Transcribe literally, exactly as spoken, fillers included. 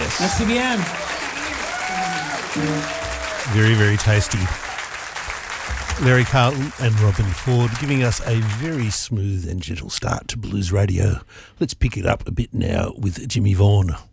Yes. Merci bien. Very, very tasty. Larry Carlton and Robin Ford giving us a very smooth and gentle start to Blues Radio. Let's pick it up a bit now with Jimmy Vaughan.